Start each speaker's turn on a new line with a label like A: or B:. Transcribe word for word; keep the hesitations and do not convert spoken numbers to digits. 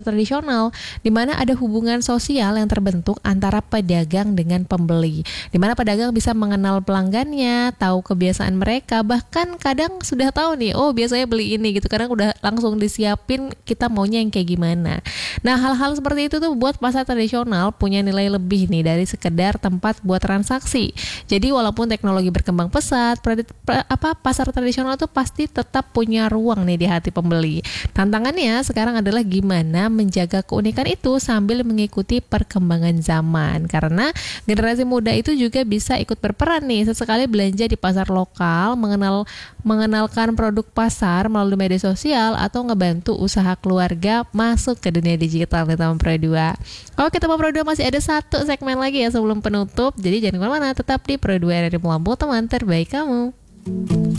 A: tradisional, di mana ada hubungan sosial yang terbentuk antara pedagang dengan pembeli, di mana pedagang bisa mengenal pelanggannya, tahu kebiasaan mereka, bahkan kadang sudah tahu nih, oh biasanya beli ini gitu, karena udah langsung disiapin kita maunya yang kayak gimana. Nah, hal-hal seperti itu tuh buat pasar tradisional punya nilai lebih nih dari sekedar tempat buat transaksi. Jadi walaupun teknologi berkembang pesat, pred- pre- apa pasar tradisional tuh pasti tetap punya ruang nih di hati pembeli. Tantangannya sekarang adalah gimana menjaga keunikan itu sambil mengikuti perkembangan zaman. Karena generasi muda itu juga bisa ikut berperan nih, sesekali belanja di pasar lokal, mengenal mengenalkan produk pasar melalui media sosial, atau ngebantu usaha keluarga masuk ke dunia digital nih teman Pro dua. Oke teman Pro dua, masih ada satu segmen lagi ya sebelum penutup. Jadi jangan kemana-mana, tetap di Pro dua R R I Lampung, teman terbaik kamu.